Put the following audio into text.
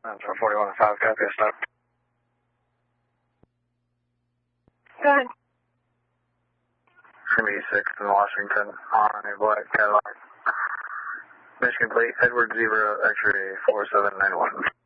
That's 41 and 5, copy, stop. Go ahead. ME6 in Washington on a black Cadillac. Mission complete, Edward 0, X-ray 4791.